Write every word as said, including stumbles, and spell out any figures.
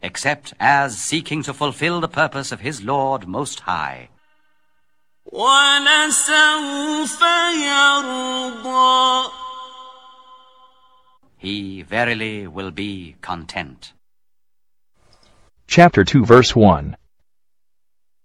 except as seeking to fulfill the purpose of his Lord Most High. وَلَسَوْفَ يَرْضَى. He verily will be content. Chapter two, verse one.